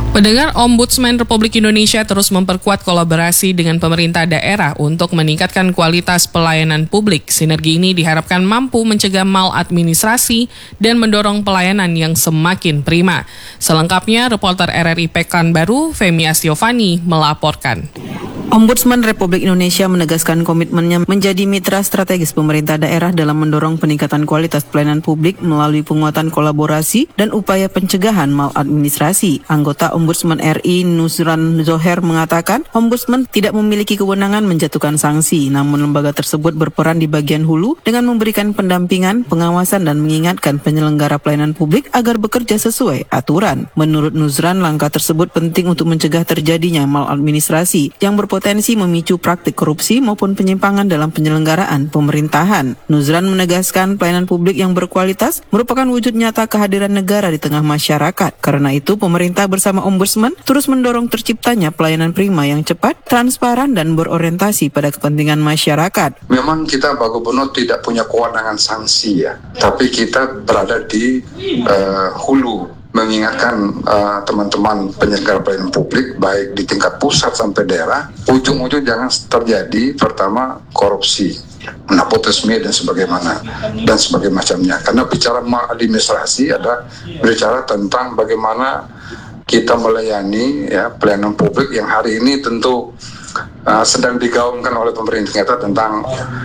Pendengar, Ombudsman Republik Indonesia terus memperkuat kolaborasi dengan pemerintah daerah untuk meningkatkan kualitas pelayanan publik. Sinergi ini diharapkan mampu mencegah maladministrasi dan mendorong pelayanan yang semakin prima. Selengkapnya, reporter RRI Pekanbaru, Femi Astiovani, melaporkan. Ombudsman Republik Indonesia menegaskan komitmennya menjadi mitra strategis pemerintah daerah dalam mendorong peningkatan kualitas pelayanan publik melalui penguatan kolaborasi dan upaya pencegahan maladministrasi. Anggota Ombudsman RI Nusran Zoher mengatakan, Ombudsman tidak memiliki kewenangan menjatuhkan sanksi, namun lembaga tersebut berperan di bagian hulu dengan memberikan pendampingan, pengawasan, dan mengingatkan penyelenggara pelayanan publik agar bekerja sesuai aturan. Menurut Nusran, langkah tersebut penting untuk mencegah terjadinya maladministrasi yang potensi memicu praktik korupsi maupun penyimpangan dalam penyelenggaraan pemerintahan. Nusran menegaskan pelayanan publik yang berkualitas merupakan wujud nyata kehadiran negara di tengah masyarakat. Karena itu, pemerintah bersama Ombudsman terus mendorong terciptanya pelayanan prima yang cepat, transparan, dan berorientasi pada kepentingan masyarakat. Memang kita Pak Gubernur tidak punya kewenangan sanksi ya, tapi kita berada di hulu mengingatkan teman-teman penyelenggara pelayanan publik baik di tingkat pusat sampai daerah, ujung-ujung jangan terjadi pertama korupsi, nepotisme dan sebagaimana macamnya. Karena bicara maladministrasi adalah berbicara tentang bagaimana kita melayani ya pelayanan publik yang hari ini tentu sedang digaungkan oleh pemerintah kita tentang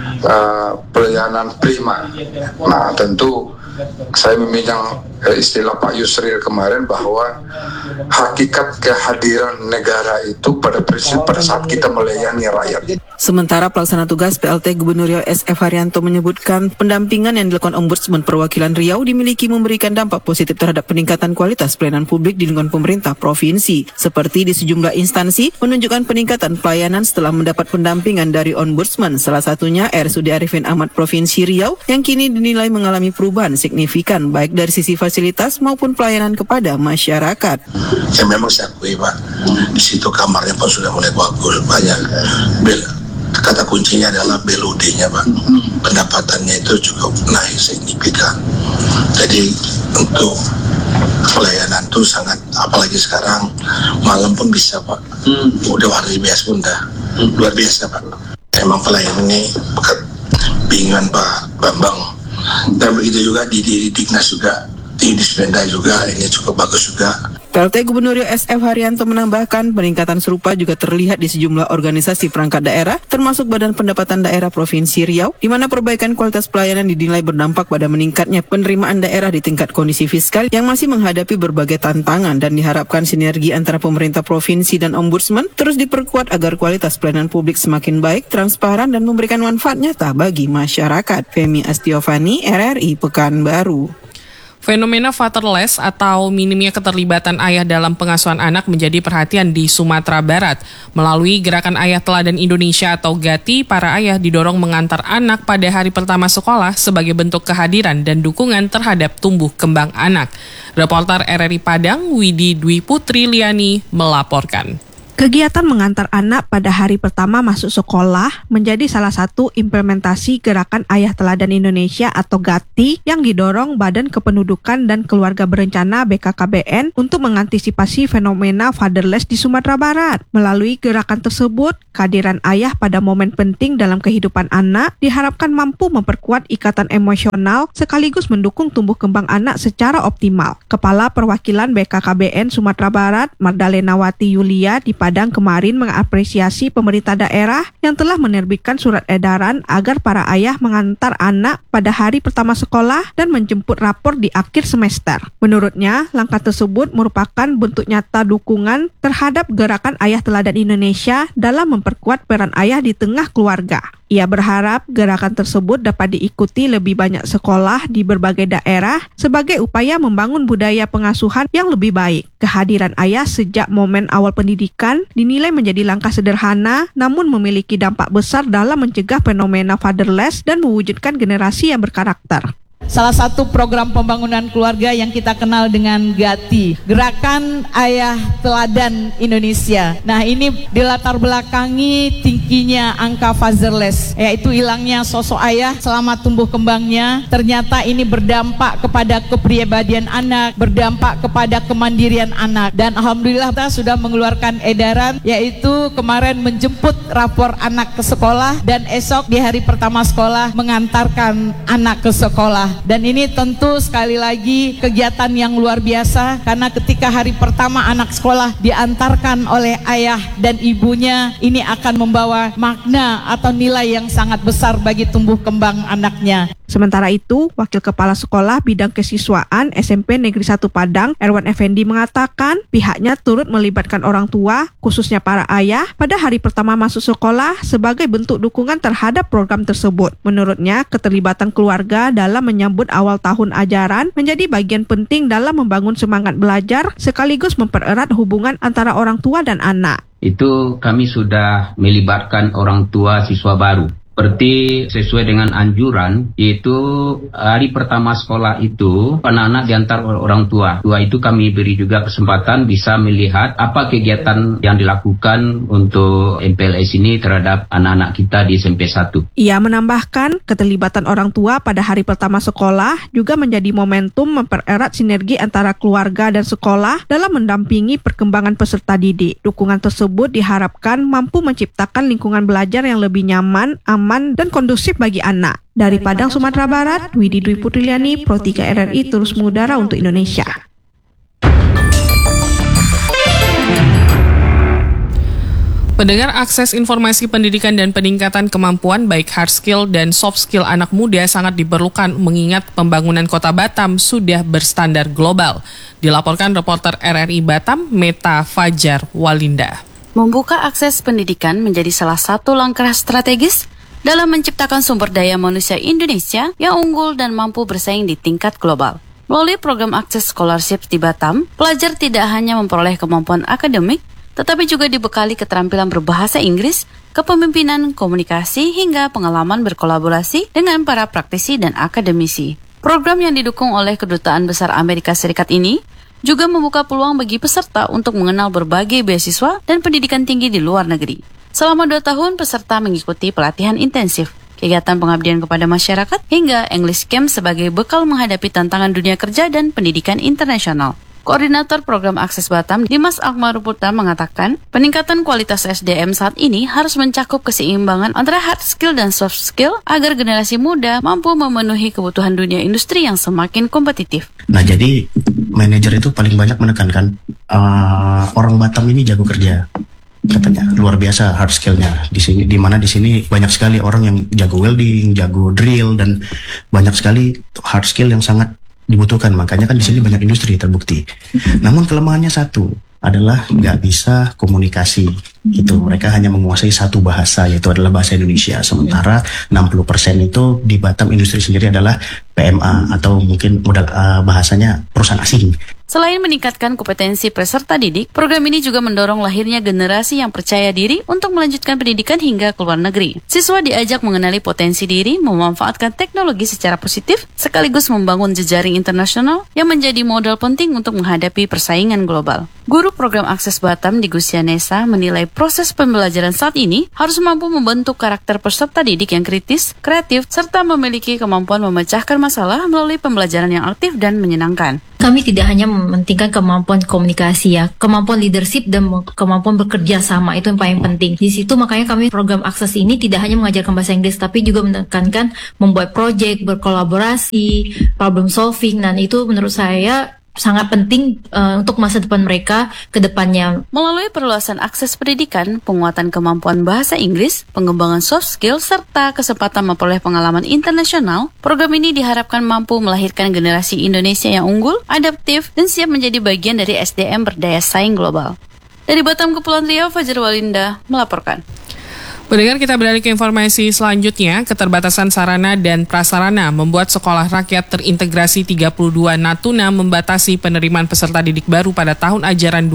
pelayanan prima. Nah, tentu saya meminjam istilah Pak Yusril kemarin bahwa hakikat kehadiran negara itu pada prinsip pada saat kita melayani rakyat. Sementara pelaksana tugas PLT Gubernur Riau SF Haryanto menyebutkan pendampingan yang dilakukan Ombudsman Perwakilan Riau dimiliki memberikan dampak positif terhadap peningkatan kualitas pelayanan publik di lingkungan pemerintah provinsi. Seperti di sejumlah instansi menunjukkan peningkatan pelayanan setelah mendapat pendampingan dari Ombudsman. Salah satunya RSUD Arifin Ahmad Provinsi Riau yang kini dinilai mengalami perubahan signifikan baik dari sisi fasilitas maupun pelayanan kepada masyarakat. Ya memang saya akui Pak, di situ kamarnya Pak sudah mulai bagus, banyak kata kuncinya adalah BLOD-nya Pak, pendapatannya itu cukup naik signifikan. Jadi untuk pelayanan itu sangat, apalagi sekarang malam pun bisa Pak, udah hari biasa pun dah luar biasa Pak. Emang pelayanan ini bingungan Pak Bambang. Dan begitu juga di Dignas juga, di Dispenda juga, ini cukup bagus juga. PLT Gubernur Riau SF Haryanto menambahkan peningkatan serupa juga terlihat di sejumlah organisasi perangkat daerah, termasuk Badan Pendapatan Daerah Provinsi Riau, di mana perbaikan kualitas pelayanan dinilai berdampak pada meningkatnya penerimaan daerah di tingkat kondisi fiskal yang masih menghadapi berbagai tantangan, dan diharapkan sinergi antara pemerintah provinsi dan Ombudsman terus diperkuat agar kualitas pelayanan publik semakin baik, transparan, dan memberikan manfaat nyata bagi masyarakat. Femi Astiovani, RRI Pekanbaru. Fenomena fatherless atau minimnya keterlibatan ayah dalam pengasuhan anak menjadi perhatian di Sumatera Barat. Melalui Gerakan Ayah Teladan Indonesia atau GATI, para ayah didorong mengantar anak pada hari pertama sekolah sebagai bentuk kehadiran dan dukungan terhadap tumbuh kembang anak. Reporter RRI Padang, Widi Dwi Putri Liani, melaporkan. Kegiatan mengantar anak pada hari pertama masuk sekolah menjadi salah satu implementasi Gerakan Ayah Teladan Indonesia atau GATI yang didorong Badan Kependudukan dan Keluarga Berencana BKKBN untuk mengantisipasi fenomena fatherless di Sumatera Barat. Melalui gerakan tersebut, kehadiran ayah pada momen penting dalam kehidupan anak diharapkan mampu memperkuat ikatan emosional sekaligus mendukung tumbuh kembang anak secara optimal. Kepala Perwakilan BKKBN Sumatera Barat, Mardalena Wati Yulia di Padang kemarin mengapresiasi pemerintah daerah yang telah menerbitkan surat edaran agar para ayah mengantar anak pada hari pertama sekolah dan menjemput rapor di akhir semester. Menurutnya, langkah tersebut merupakan bentuk nyata dukungan terhadap Gerakan Ayah Teladan Indonesia dalam memperkuat peran ayah di tengah keluarga. Ia berharap gerakan tersebut dapat diikuti lebih banyak sekolah di berbagai daerah sebagai upaya membangun budaya pengasuhan yang lebih baik. Kehadiran ayah sejak momen awal pendidikan dinilai menjadi langkah sederhana namun memiliki dampak besar dalam mencegah fenomena fatherless dan mewujudkan generasi yang berkarakter. salah satu program pembangunan keluarga yang kita kenal dengan GATI, Gerakan Ayah Teladan Indonesia. Nah, ini dilatar belakangi tingginya angka fatherless, yaitu hilangnya sosok ayah selama tumbuh kembangnya. Ternyata ini berdampak kepada kepribadian anak, berdampak kepada kemandirian anak. Dan alhamdulillah kita sudah mengeluarkan edaran, yaitu kemarin menjemput rapor anak ke sekolah dan esok di hari pertama sekolah mengantarkan anak ke sekolah. Dan ini tentu sekali lagi kegiatan yang luar biasa, karena ketika hari pertama anak sekolah diantarkan oleh ayah dan ibunya, ini akan membawa makna atau nilai yang sangat besar bagi tumbuh kembang anaknya. Sementara itu, Wakil Kepala Sekolah Bidang Kesiswaan SMP Negeri 1 Padang, Erwan Effendi mengatakan pihaknya turut melibatkan orang tua, khususnya para ayah, pada hari pertama masuk sekolah sebagai bentuk dukungan terhadap program tersebut. Menurutnya, keterlibatan keluarga dalam menyambut awal tahun ajaran menjadi bagian penting dalam membangun semangat belajar sekaligus mempererat hubungan antara orang tua dan anak. Itu kami sudah melibatkan orang tua siswa baru. Seperti sesuai dengan anjuran, yaitu hari pertama sekolah itu anak-anak diantar oleh orang tua. Tua itu kami beri juga kesempatan bisa melihat apa kegiatan yang dilakukan untuk MPLS ini terhadap anak-anak kita di SMP 1. Ia menambahkan keterlibatan orang tua pada hari pertama sekolah juga menjadi momentum mempererat sinergi antara keluarga dan sekolah dalam mendampingi perkembangan peserta didik. Dukungan tersebut diharapkan mampu menciptakan lingkungan belajar yang lebih nyaman, aman, dan kondusif bagi anak. Dari Padang, Sumatera Barat, Widi Dwi Putriliani, Pro 3 RRI terus mengudara untuk Indonesia. Pendengar, akses informasi pendidikan dan peningkatan kemampuan baik hard skill dan soft skill anak muda sangat diperlukan mengingat pembangunan kota Batam sudah berstandar global. Dilaporkan reporter RRI Batam, Meta Fajar Walinda. Membuka akses pendidikan menjadi salah satu langkah strategis dalam menciptakan sumber daya manusia Indonesia yang unggul dan mampu bersaing di tingkat global. Melalui program akses scholarship di Batam, pelajar tidak hanya memperoleh kemampuan akademik, tetapi juga dibekali keterampilan berbahasa Inggris, kepemimpinan, komunikasi, hingga pengalaman berkolaborasi dengan para praktisi dan akademisi. Program yang didukung oleh Kedutaan Besar Amerika Serikat ini juga membuka peluang bagi peserta untuk mengenal berbagai beasiswa dan pendidikan tinggi di luar negeri. Selama 2 tahun, peserta mengikuti pelatihan intensif, kegiatan pengabdian kepada masyarakat, hingga English Camp sebagai bekal menghadapi tantangan dunia kerja dan pendidikan internasional. Koordinator Program Akses Batam, Dimas Akmaruputra mengatakan, peningkatan kualitas SDM saat ini harus mencakup keseimbangan antara hard skill dan soft skill agar generasi muda mampu memenuhi kebutuhan dunia industri yang semakin kompetitif. Nah, jadi manajer itu paling banyak menekankan orang Batam ini jago kerja. Katanya luar biasa hard skillnya di sini, di mana di sini banyak sekali orang yang jago welding, jago drill, dan banyak sekali hard skill yang sangat dibutuhkan. Makanya kan di sini banyak industri terbukti. Namun kelemahannya satu adalah nggak bisa komunikasi. Itu mereka hanya menguasai satu bahasa, yaitu adalah bahasa Indonesia. Sementara 60% itu di Batam industri sendiri adalah PMA atau mungkin modal bahasanya perusahaan asing. Selain meningkatkan kompetensi peserta didik, program ini juga mendorong lahirnya generasi yang percaya diri untuk melanjutkan pendidikan hingga ke luar negeri. Siswa diajak mengenali potensi diri, memanfaatkan teknologi secara positif, sekaligus membangun jejaring internasional yang menjadi modal penting untuk menghadapi persaingan global. Guru program Akses Batam di Gusianesa menilai proses pembelajaran saat ini harus mampu membentuk karakter peserta didik yang kritis, kreatif, serta memiliki kemampuan memecahkan masalah melalui pembelajaran yang aktif dan menyenangkan. Kami tidak hanya mementingkan kemampuan komunikasi ya, kemampuan leadership dan kemampuan bekerja sama itu yang paling penting. Di situ makanya kami program akses ini tidak hanya mengajarkan bahasa Inggris, tapi juga menekankan membuat proyek, berkolaborasi, problem solving, dan itu menurut saya sangat penting untuk masa depan mereka ke depannya. Melalui perluasan akses pendidikan, penguatan kemampuan bahasa Inggris, pengembangan soft skill, serta kesempatan memperoleh pengalaman internasional, program ini diharapkan mampu melahirkan generasi Indonesia yang unggul, adaptif, dan siap menjadi bagian dari SDM berdaya saing global. Dari Batam, Kepulauan Riau, Fajar Walinda melaporkan. Pendengar, kita beralih ke informasi selanjutnya. Keterbatasan sarana dan prasarana membuat sekolah rakyat terintegrasi 32 Natuna membatasi penerimaan peserta didik baru pada tahun ajaran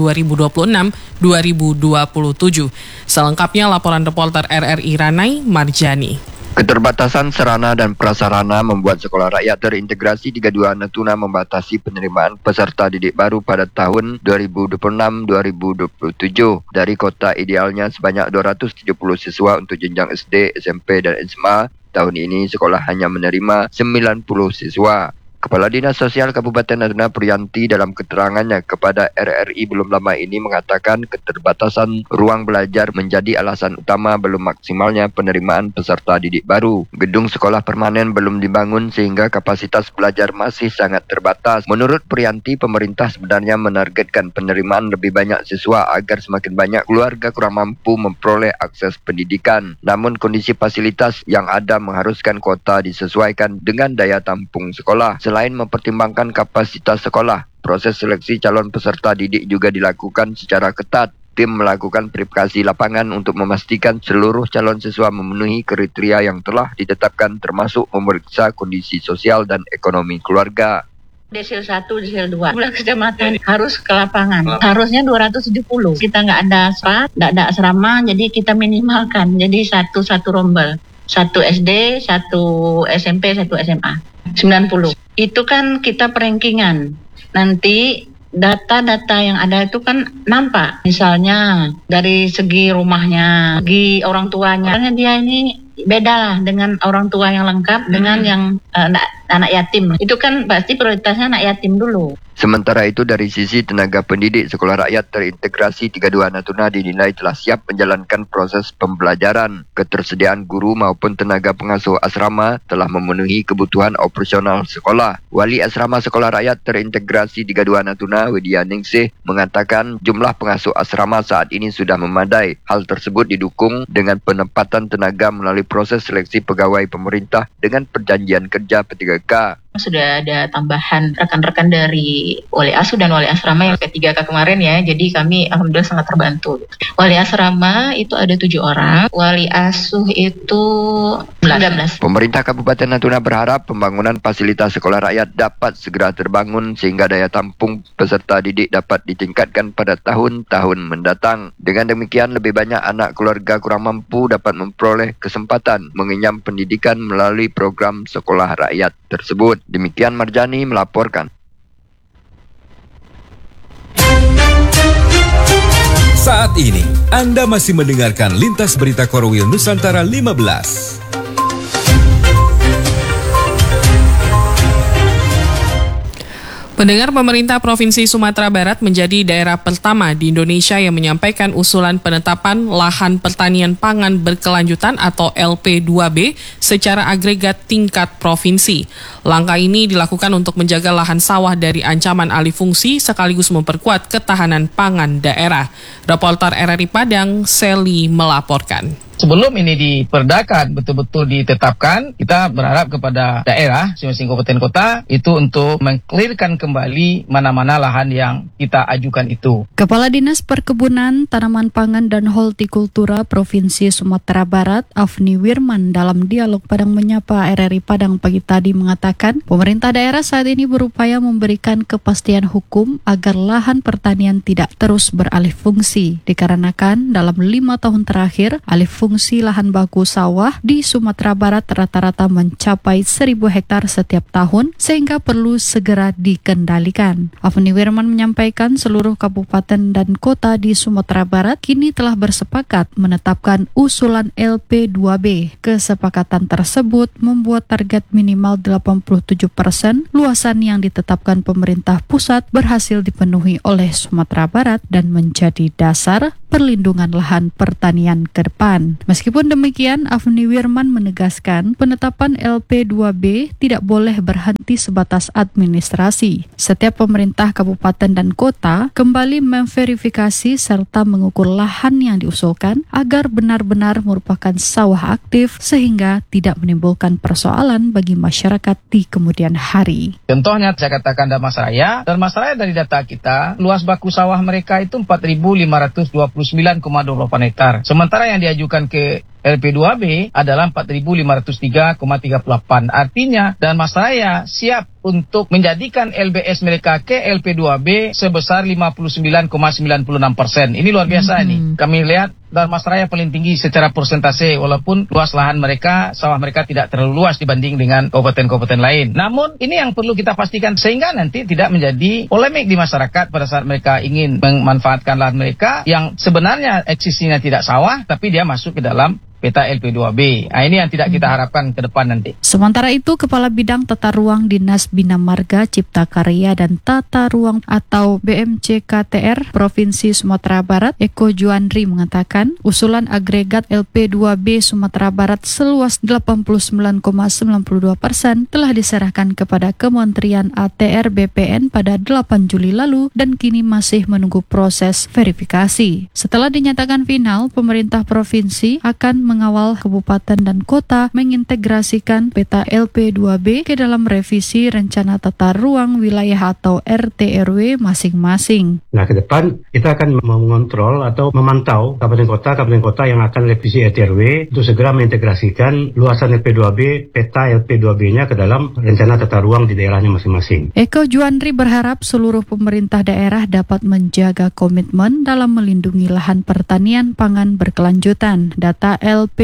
2026-2027. Selengkapnya laporan reporter RRI Ranai Marjani. Keterbatasan sarana dan prasarana membuat sekolah rakyat terintegrasi 32 Natuna membatasi penerimaan peserta didik baru pada tahun 2026-2027. Dari kota idealnya sebanyak 270 siswa untuk jenjang SD, SMP dan SMA, tahun ini sekolah hanya menerima 90 siswa. Kepala Dinas Sosial Kabupaten Natuna Priyanti dalam keterangannya kepada RRI belum lama ini mengatakan keterbatasan ruang belajar menjadi alasan utama belum maksimalnya penerimaan peserta didik baru. Gedung sekolah permanen belum dibangun sehingga kapasitas belajar masih sangat terbatas. Menurut Priyanti, pemerintah sebenarnya menargetkan penerimaan lebih banyak siswa agar semakin banyak keluarga kurang mampu memperoleh akses pendidikan. Namun kondisi fasilitas yang ada mengharuskan kuota disesuaikan dengan daya tampung sekolah. Selain mempertimbangkan kapasitas sekolah, proses seleksi calon peserta didik juga dilakukan secara ketat. Tim melakukan verifikasi lapangan untuk memastikan seluruh calon siswa memenuhi kriteria yang telah ditetapkan termasuk memeriksa kondisi sosial dan ekonomi keluarga. Desil 1, Desil 2, 12 kecamatan harus ke lapangan. Harusnya 270. Kita nggak ada nggak ada asrama, jadi kita minimalkan. Jadi satu rombel. 1 SD, 1 SMP, 1 SMA. 90. Itu kan kita perankingan. Nanti data-data yang ada itu kan nampak. Misalnya dari segi rumahnya, segi orang tuanya. Karena dia ini beda lah dengan orang tua yang lengkap dengan yang anak yatim. Itu kan pasti prioritasnya anak yatim dulu. Sementara itu dari sisi tenaga pendidik, sekolah rakyat terintegrasi 32 Natuna dinilai telah siap menjalankan proses pembelajaran. Ketersediaan guru maupun tenaga pengasuh asrama telah memenuhi kebutuhan operasional sekolah. Wali asrama sekolah rakyat terintegrasi 32 Natuna, Widya Ningsih, mengatakan jumlah pengasuh asrama saat ini sudah memadai. Hal tersebut didukung dengan penempatan tenaga melalui proses seleksi pegawai pemerintah dengan perjanjian kerja P3K. Sudah ada tambahan rekan-rekan dari wali asuh dan wali asrama yang P3K kemarin ya. Jadi kami alhamdulillah sangat terbantu. Wali asrama itu ada 7 orang, wali asuh itu 19. Pemerintah Kabupaten Natuna berharap pembangunan fasilitas sekolah rakyat dapat segera terbangun sehingga daya tampung peserta didik dapat ditingkatkan pada tahun-tahun mendatang. Dengan demikian lebih banyak anak keluarga kurang mampu dapat memperoleh kesempatan mengenyam pendidikan melalui program sekolah rakyat tersebut. Demikian Marjani melaporkan. Saat ini Anda masih mendengarkan Lintas Berita Korwil Nusantara 15. Pendengar, pemerintah Provinsi Sumatera Barat menjadi daerah pertama di Indonesia yang menyampaikan usulan penetapan lahan pertanian pangan berkelanjutan atau LP2B secara agregat tingkat provinsi. Langkah ini dilakukan untuk menjaga lahan sawah dari ancaman alih fungsi sekaligus memperkuat ketahanan pangan daerah. Reporter RRI Padang, Seli melaporkan. Sebelum ini diperdakan, betul-betul ditetapkan, kita berharap kepada daerah, masing-masing kabupaten kota, itu untuk mengklirkan kembali mana-mana lahan yang kita ajukan itu. Kepala Dinas Perkebunan, Tanaman Pangan dan Hortikultura Provinsi Sumatera Barat, Afni Wirman, dalam dialog Padang Menyapa RRI Padang pagi tadi mengatakan, pemerintah daerah saat ini berupaya memberikan kepastian hukum agar lahan pertanian tidak terus beralih fungsi, dikarenakan dalam 5 tahun terakhir, alih fungsi lahan baku sawah di Sumatera Barat rata-rata mencapai 1.000 hektar setiap tahun sehingga perlu segera dikendalikan. Afni Wirman menyampaikan seluruh kabupaten dan kota di Sumatera Barat kini telah bersepakat menetapkan usulan LP2B. Kesepakatan tersebut membuat target minimal 87% luasan yang ditetapkan pemerintah pusat berhasil dipenuhi oleh Sumatera Barat dan menjadi dasar perlindungan lahan pertanian ke depan. Meskipun demikian, Afni Wirman menegaskan penetapan LP2B tidak boleh berhenti sebatas administrasi. Setiap pemerintah kabupaten dan kota kembali memverifikasi serta mengukur lahan yang diusulkan agar benar-benar merupakan sawah aktif sehingga tidak menimbulkan persoalan bagi masyarakat di kemudian hari. Contohnya saya katakan Dharmasraya dari data kita, luas baku sawah mereka itu 4.529,28 hektar. Sementara yang diajukan ke LP2B adalah 4.503,38. Artinya Dharmasraya siap untuk menjadikan LBS mereka ke LP2B sebesar 59,96%. Ini luar biasa nih. Kami lihat Dharmasraya paling tinggi secara persentase, walaupun luas lahan mereka, sawah mereka tidak terlalu luas dibanding dengan kabupaten-kabupaten lain. Namun ini yang perlu kita pastikan sehingga nanti tidak menjadi polemik di masyarakat pada saat mereka ingin memanfaatkan lahan mereka yang sebenarnya eksisinya tidak sawah, tapi dia masuk ke dalam peta LP2B. Nah, ini yang tidak kita harapkan ke depan nanti. Sementara itu, Kepala Bidang Tata Ruang Dinas Bina Marga, Cipta Karya dan Tata Ruang atau BMCKTR Provinsi Sumatera Barat, Eko Juandri mengatakan, usulan agregat LP2B Sumatera Barat seluas 89,92% telah diserahkan kepada Kementerian ATR BPN pada 8 Juli lalu dan kini masih menunggu proses verifikasi. Setelah dinyatakan final, pemerintah provinsi akan mengawal kabupaten dan kota mengintegrasikan peta LP2B ke dalam revisi rencana tata ruang wilayah atau RT/RW masing-masing. Nah, ke depan kita akan mengontrol atau memantau kabupaten kota yang akan revisi RT/RW untuk segera mengintegrasikan luasan LP2B, peta LP2B-nya ke dalam rencana tata ruang di daerahnya masing-masing. Eko Juandri berharap seluruh pemerintah daerah dapat menjaga komitmen dalam melindungi lahan pertanian pangan berkelanjutan. Data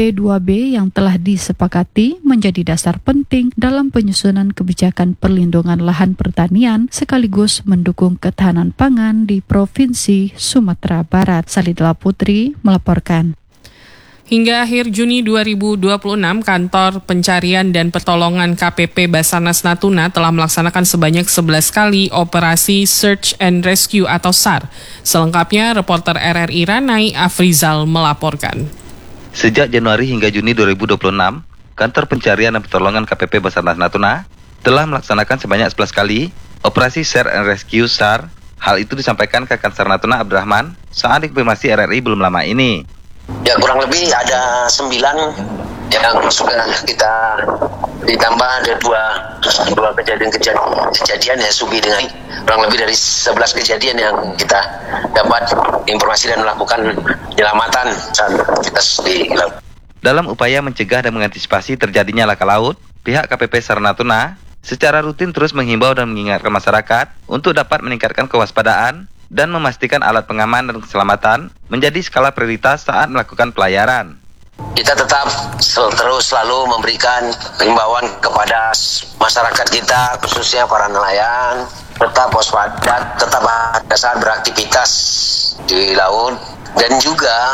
LP2B yang telah disepakati menjadi dasar penting dalam penyusunan kebijakan perlindungan lahan pertanian sekaligus mendukung ketahanan pangan di Provinsi Sumatera Barat. Salidla Putri melaporkan. Hingga akhir Juni 2026, Kantor Pencarian dan Pertolongan KPP Basarnas Natuna telah melaksanakan sebanyak 11 kali operasi Search and Rescue atau SAR. Selengkapnya, reporter RRI Ranai Afrizal melaporkan. Sejak Januari hingga Juni 2026, Kantor Pencarian dan Pertolongan KPP Basarnas Natuna telah melaksanakan sebanyak 11 kali operasi Search and Rescue SAR. Hal itu disampaikan Kakansar Natuna Abdurrahman saat dikonfirmasi RRI belum lama ini. Ya, kurang lebih ada 9 yang sudah kita ditambah ada dua kejadian ya Subi dengan kurang lebih dari 11 kejadian yang kita dapat informasi dan melakukan penyelamatan saat aktivitas di laut. Dalam upaya mencegah dan mengantisipasi terjadinya laka laut, pihak KPP SAR Natuna secara rutin terus menghimbau dan mengingatkan masyarakat untuk dapat meningkatkan kewaspadaan dan memastikan alat pengaman dan keselamatan menjadi skala prioritas saat melakukan pelayaran. Kita tetap terus selalu memberikan himbauan kepada masyarakat kita, khususnya para nelayan, tetap waspada, tetap pada saat beraktivitas di laut, dan juga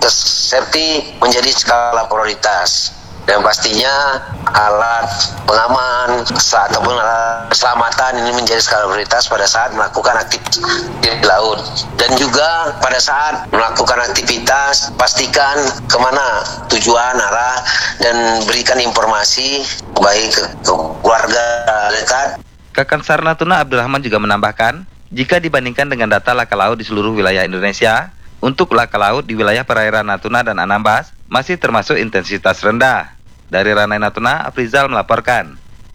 safety menjadi skala prioritas. Dan pastinya alat pengaman ataupun alat keselamatan ini menjadi skala prioritas pada saat melakukan aktivitas di laut. Dan juga pada saat melakukan aktivitas, pastikan kemana tujuan, arah, dan berikan informasi baik ke keluarga dekat. Kakansar Natuna Abdurrahman juga menambahkan, jika dibandingkan dengan data laka laut di seluruh wilayah Indonesia, untuk laka laut di wilayah perairan Natuna dan Anambas masih termasuk intensitas rendah. Dari Ranai Natuna, Afrizal melaporkan.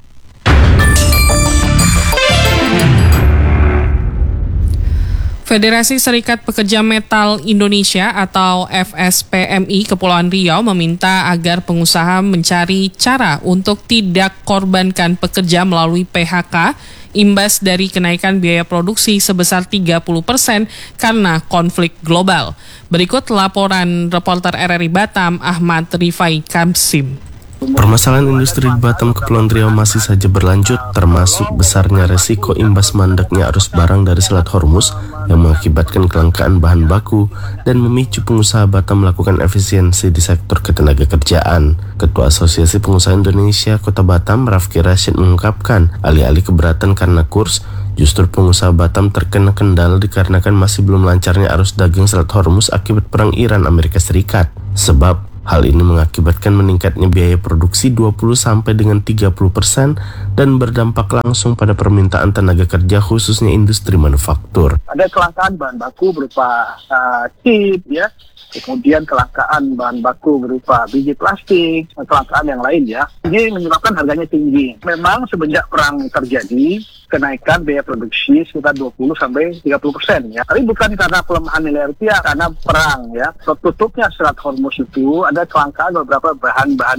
Federasi Serikat Pekerja Metal Indonesia atau FSPMI Kepulauan Riau meminta agar pengusaha mencari cara untuk tidak korbankan pekerja melalui PHK imbas dari kenaikan biaya produksi sebesar 30% karena konflik global. Berikut laporan reporter RRI Batam Ahmad Rifai Kamsim. Permasalahan industri di Batam Kepulauan Riau masih saja berlanjut, termasuk besarnya resiko imbas mandeknya arus barang dari Selat Hormuz yang mengakibatkan kelangkaan bahan baku dan memicu pengusaha Batam melakukan efisiensi di sektor ketenaga kerjaan. Ketua Asosiasi Pengusaha Indonesia Kota Batam, Rafki Rashid, mengungkapkan alih-alih keberatan karena kurs, justru pengusaha Batam terkena kendala dikarenakan masih belum lancarnya arus daging Selat Hormuz akibat perang Iran-Amerika Serikat. Sebab hal ini mengakibatkan meningkatnya biaya produksi 20-30% dan berdampak langsung pada permintaan tenaga kerja khususnya industri manufaktur. Ada kelangkaan bahan baku berupa chip, ya, kemudian kelangkaan bahan baku berupa biji plastik, kelangkaan yang lain ya. Ini menyebabkan harganya tinggi. Memang semenjak perang terjadi, kenaikan biaya produksi sekitar 20-30% ya. Tapi bukan karena pelemahan nilai rupiah, karena perang ya. Tertutupnya Selat Hormuz itu ada kelangkaan beberapa bahan-bahan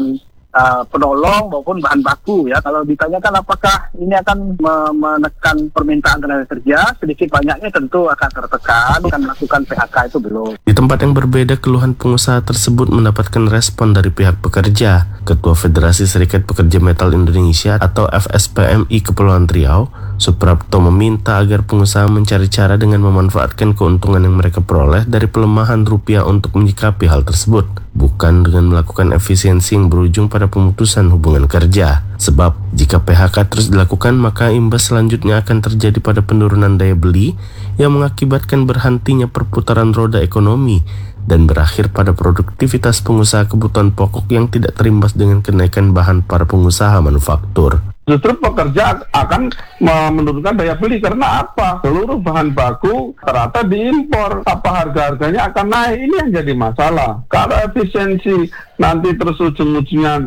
penolong maupun bahan baku ya. Kalau ditanyakan apakah ini akan menekan permintaan tenaga kerja, sedikit banyaknya tentu akan tertekan. Akan melakukan PHK itu belum. Di tempat yang berbeda, keluhan pengusaha tersebut mendapatkan respon dari pihak pekerja. Ketua Federasi Serikat Pekerja Metal Indonesia atau FSPMI Kepulauan Riau, Suprapto, meminta agar pengusaha mencari cara dengan memanfaatkan keuntungan yang mereka peroleh dari pelemahan rupiah untuk menyikapi hal tersebut, bukan dengan melakukan efisiensi yang berujung pada pemutusan hubungan kerja. Sebab jika PHK terus dilakukan, maka imbas selanjutnya akan terjadi pada penurunan daya beli yang mengakibatkan berhentinya perputaran roda ekonomi dan berakhir pada produktivitas pengusaha kebutuhan pokok yang tidak terimbas dengan kenaikan bahan para pengusaha manufaktur. Justru pekerja akan menurunkan daya beli karena apa? Seluruh bahan baku ternyata diimpor. Apa harga-harganya akan naik? Ini yang jadi masalah. Kalau efisiensi nanti terus ujung-ujungnya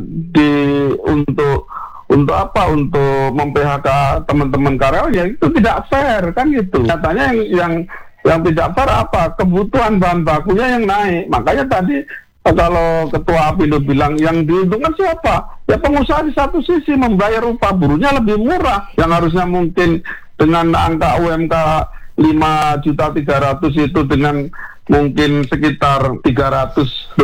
untuk apa? Untuk mem-PHK teman-teman karyawan, ya itu tidak fair kan gitu. Nyatanya yang tidak fair apa? Kebutuhan bahan bakunya yang naik. Makanya tadi kalau Ketua Apindo bilang yang diuntungkan siapa? Ya pengusaha di satu sisi membayar upah buruhnya lebih murah. Yang harusnya mungkin dengan angka UMK 5.300.000 itu dengan mungkin sekitar $300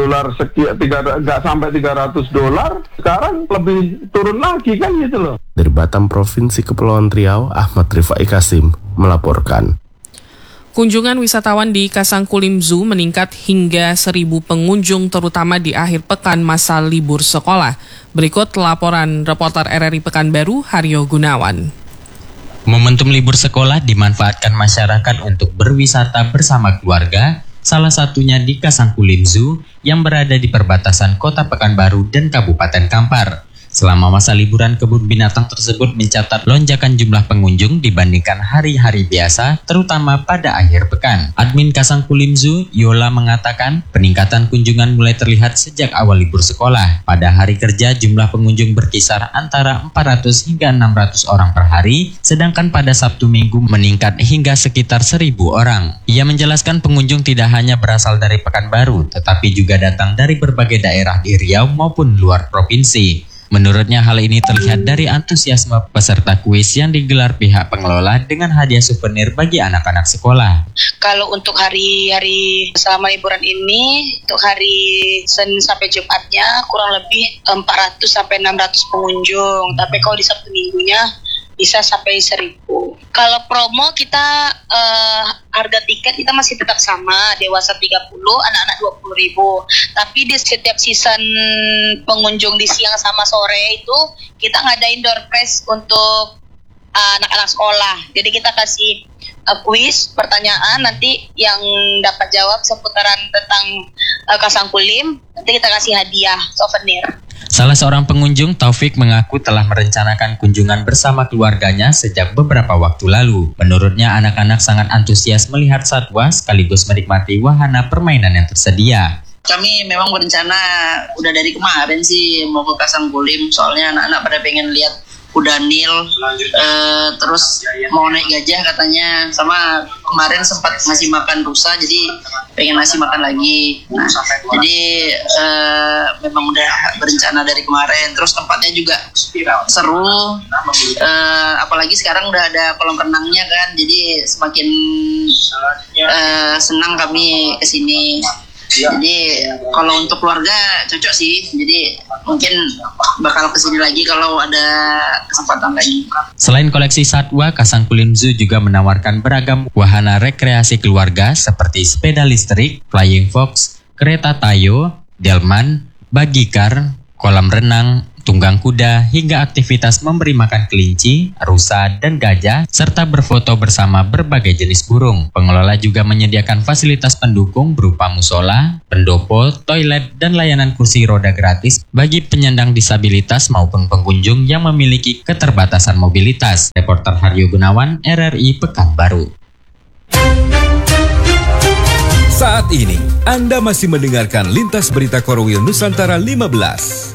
nggak sampai $300, sekarang lebih turun lagi kan gitu loh. Dari Batam, Provinsi Kepulauan Riau, Ahmad Rifai Kasim melaporkan. Kunjungan wisatawan di Kasangkulim Zoo meningkat hingga 1.000 pengunjung terutama di akhir pekan masa libur sekolah. Berikut laporan reporter RRI Pekanbaru, Haryo Gunawan. Momentum libur sekolah dimanfaatkan masyarakat untuk berwisata bersama keluarga, salah satunya di Kasangkulim Zoo yang berada di perbatasan Kota Pekanbaru dan Kabupaten Kampar. Selama masa liburan, kebun binatang tersebut mencatat lonjakan jumlah pengunjung dibandingkan hari-hari biasa, terutama pada akhir pekan. Admin Kasangkulim Zoo, Yola, mengatakan peningkatan kunjungan mulai terlihat sejak awal libur sekolah. Pada hari kerja, jumlah pengunjung berkisar antara 400 hingga 600 orang per hari, sedangkan pada Sabtu Minggu meningkat hingga sekitar 1.000 orang. Ia menjelaskan pengunjung tidak hanya berasal dari Pekanbaru, tetapi juga datang dari berbagai daerah di Riau maupun luar provinsi. Menurutnya hal ini terlihat dari antusiasme peserta kuis yang digelar pihak pengelola dengan hadiah souvenir bagi anak-anak sekolah. Kalau untuk hari-hari selama liburan ini, untuk hari Senin sampai Jumatnya kurang lebih 400 sampai 600 pengunjung. Tapi kalau di Sabtu Minggunya bisa sampai 1.000. Kalau promo kita harga tiket kita masih tetap sama, dewasa 30, anak-anak 20.000. Tapi di setiap season pengunjung di siang sama sore itu kita ngadain door prize untuk anak-anak sekolah. Jadi kita kasih kuis, pertanyaan, nanti yang dapat jawab seputaran tentang Kasangkulim, nanti kita kasih hadiah souvenir. Salah seorang pengunjung, Taufik, mengaku telah merencanakan kunjungan bersama keluarganya sejak beberapa waktu lalu. Menurutnya, anak-anak sangat antusias melihat satwa sekaligus menikmati wahana permainan yang tersedia. Kami memang berencana udah dari kemarin sih mau ke Kasangkulim, soalnya anak-anak pada pengen lihat kuda Nil, terus mau naik gajah katanya, sama kemarin sempat ngasih makan rusa, jadi pengen ngasih makan lagi. Nah, jadi memang udah berencana dari kemarin. Terus tempatnya juga seru, apalagi sekarang udah ada kolam renangnya kan, jadi semakin senang kami kesini. Jadi kalau untuk keluarga cocok sih, jadi mungkin bakal kesini lagi kalau ada kesempatan lagi. Selain koleksi satwa, Kasangkulim Zoo juga menawarkan beragam wahana rekreasi keluarga seperti sepeda listrik, flying fox, kereta tayo, delman, bagikar, kolam renang, tunggang kuda, hingga aktivitas memberi makan kelinci, rusa, dan gajah, serta berfoto bersama berbagai jenis burung. Pengelola juga menyediakan fasilitas pendukung berupa musola, pendopo, toilet, dan layanan kursi roda gratis bagi penyandang disabilitas maupun pengunjung yang memiliki keterbatasan mobilitas. Reporter Haryo Gunawan, RRI Pekanbaru. Saat ini, Anda masih mendengarkan Lintas Berita Korwil Nusantara 15.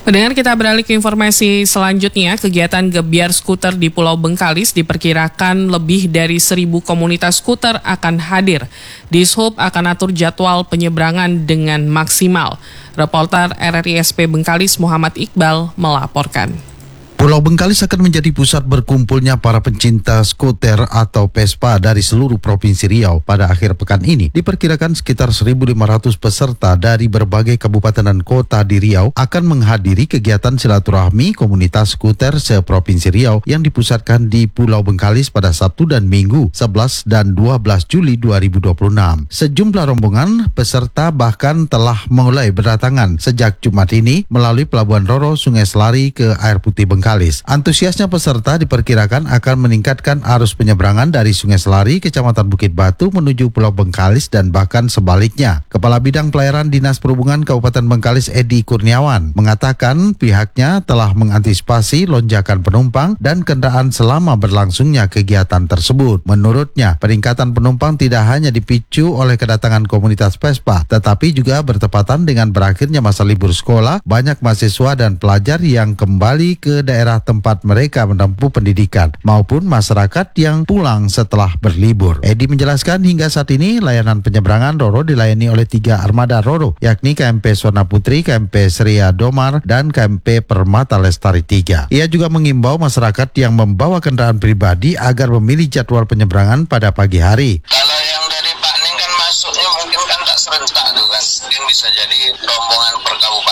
Pendengar, kita beralih ke informasi selanjutnya. Kegiatan gebyar skuter di Pulau Bengkalis diperkirakan lebih dari 1.000 komunitas skuter akan hadir. Dishub akan atur jadwal penyeberangan dengan maksimal. Reporter RRI-SP Bengkalis Muhammad Iqbal melaporkan. Pulau Bengkalis akan menjadi pusat berkumpulnya para pencinta skuter atau Vespa dari seluruh Provinsi Riau pada akhir pekan ini. Diperkirakan sekitar 1.500 peserta dari berbagai kabupaten dan kota di Riau akan menghadiri kegiatan silaturahmi komunitas skuter se-Provinsi Riau yang dipusatkan di Pulau Bengkalis pada Sabtu dan Minggu 11 dan 12 Juli 2026. Sejumlah rombongan peserta bahkan telah mulai berdatangan sejak Jumat ini melalui Pelabuhan Roro, Sungai Selari ke Air Putih Bengkalis. Antusiasnya peserta diperkirakan akan meningkatkan arus penyeberangan dari Sungai Selari, Kecamatan Bukit Batu menuju Pulau Bengkalis dan bahkan sebaliknya. Kepala Bidang Pelayaran Dinas Perhubungan Kabupaten Bengkalis Edi Kurniawan mengatakan pihaknya telah mengantisipasi lonjakan penumpang dan kendaraan selama berlangsungnya kegiatan tersebut. Menurutnya, peningkatan penumpang tidak hanya dipicu oleh kedatangan komunitas Vespa, tetapi juga bertepatan dengan berakhirnya masa libur sekolah. Banyak mahasiswa dan pelajar yang kembali ke daerah tempat mereka menempuh pendidikan maupun masyarakat yang pulang setelah berlibur. Edi menjelaskan hingga saat ini layanan penyeberangan Roro dilayani oleh 3 armada Roro, yakni KMP Swarna Putri, KMP Seria Domar, dan KMP Permata Lestari 3. Ia juga mengimbau masyarakat yang membawa kendaraan pribadi agar memilih jadwal penyeberangan pada pagi hari. Kalau yang dari Pak Ning kan masuknya mungkin kan tak serentak tuh kan. Mungkin bisa jadi rombongan per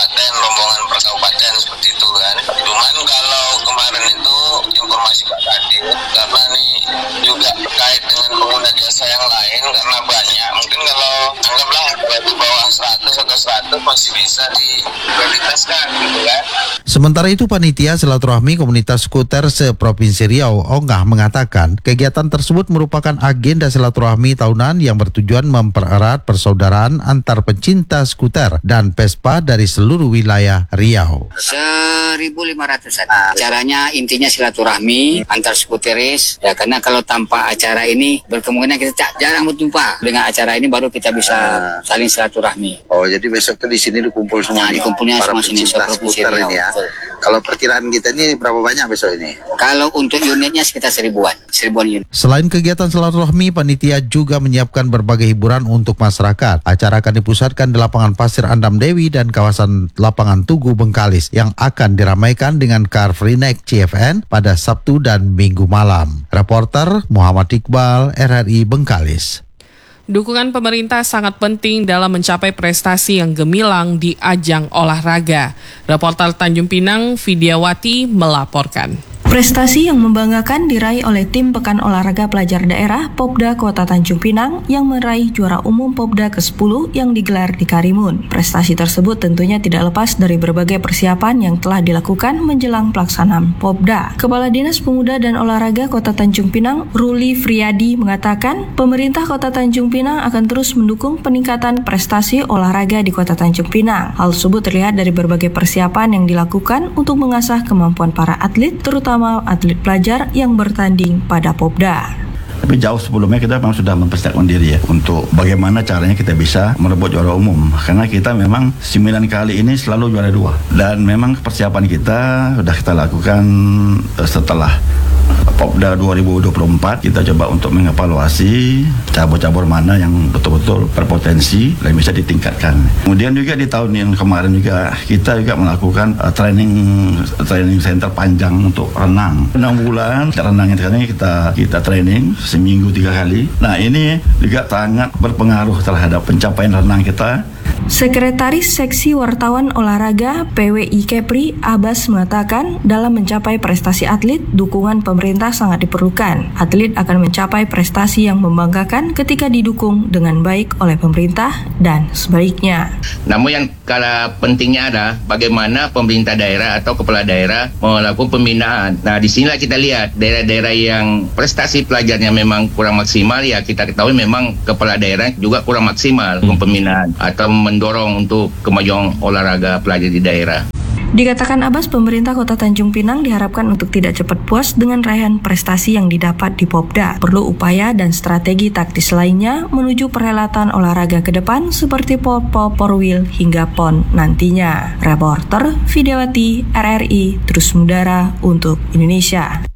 kabupaten seperti itu kan. Cuman kalau kemarin itu informasi Pak Kadin, karena ini juga terkait dengan pengguna jasa yang lain karena banyak. Mungkin kalau anggaplah di bawah 100 atau 100 masih bisa diprioritaskan gitu kan. Sementara itu, Panitia Silaturahmi Komunitas Skuter se-Provinsi Riau, Ongah, mengatakan kegiatan tersebut merupakan agenda silaturahmi tahunan yang bertujuan mempererat persaudaraan antar pencinta skuter dan Vespa dari seluruh wilayah Riau. 1.500-an. Acaranya intinya silaturahmi antar skuteris, ya, karena kalau tanpa acara ini berkemungkinan kita jarang berjumpa. Dengan acara ini baru kita bisa saling silaturahmi. Oh, jadi besok di sini dikumpul semua. Nah, dikumpulnya para semua sini Provinsi Riau ini ya. Kalau perkiraan kita ini berapa banyak besok ini? Kalau untuk unitnya sekitar 1.000-an unit. Selain kegiatan silaturahmi, panitia juga menyiapkan berbagai hiburan untuk masyarakat. Acara akan dipusatkan di lapangan Pasir Andam Dewi dan kawasan lapangan Tugu Bengkalis yang akan diramaikan dengan Car Free Night CFN pada Sabtu dan Minggu malam. Reporter Muhammad Iqbal, RRI Bengkalis. Dukungan pemerintah sangat penting dalam mencapai prestasi yang gemilang di ajang olahraga. Reporter Tanjung Pinang, Vidyawati melaporkan. Prestasi yang membanggakan diraih oleh tim Pekan Olahraga Pelajar Daerah Popda Kota Tanjung Pinang yang meraih juara umum Popda ke-10 yang digelar di Karimun. Prestasi tersebut tentunya tidak lepas dari berbagai persiapan yang telah dilakukan menjelang pelaksanaan Popda. Kepala Dinas Pemuda dan Olahraga Kota Tanjung Pinang, Ruli Friadi, mengatakan pemerintah Kota Tanjung Pinang akan terus mendukung peningkatan prestasi olahraga di Kota Tanjung Pinang. Hal tersebut terlihat dari berbagai persiapan yang dilakukan untuk mengasah kemampuan para atlet, terutama atlet pelajar yang bertanding pada Popda. Tapi jauh sebelumnya kita memang sudah mempersiapkan diri ya untuk bagaimana caranya kita bisa merebut juara umum. Karena kita memang 9 kali ini selalu juara 2. Dan memang persiapan kita sudah kita lakukan setelah Popda 2024. Kita coba untuk mengevaluasi cabur-cabur mana yang betul-betul berpotensi dan bisa ditingkatkan. Kemudian juga di tahun yang kemarin juga kita juga melakukan training center panjang untuk renang. 6 bulan renang ini kita training seminggu 3 kali. Nah, ini juga sangat berpengaruh terhadap pencapaian renang kita. Sekretaris Seksi Wartawan Olahraga PWI Kepri, Abbas, mengatakan dalam mencapai prestasi atlet, dukungan pemerintah sangat diperlukan. Atlet akan mencapai prestasi yang membanggakan ketika didukung dengan baik oleh pemerintah dan sebaliknya. Namun yang kala pentingnya adalah bagaimana pemerintah daerah atau kepala daerah melakukan pembinaan. Nah, di sinilah kita lihat daerah-daerah yang prestasi pelajarnya memang kurang maksimal, ya kita ketahui memang kepala daerah juga kurang maksimal pembinaan atau mendorong untuk kemajuan olahraga pelajar di daerah. Dikatakan Abbas, pemerintah Kota Tanjung Pinang diharapkan untuk tidak cepat puas dengan raihan prestasi yang didapat di Popda. Perlu upaya dan strategi taktis lainnya menuju perhelatan olahraga ke depan seperti Poppo, Porwil, hingga PON nantinya. Reporter Vidyawati, RRI, terus mengudara untuk Indonesia.